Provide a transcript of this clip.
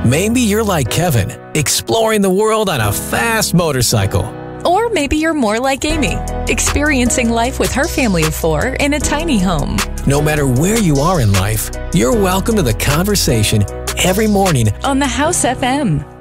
Maybe you're like Kevin, exploring the world on a fast motorcycle. Or maybe you're more like Amy, experiencing life with her family of 4 in a tiny home. No matter where you are in life, you're welcome to the conversation every morning On the House FM.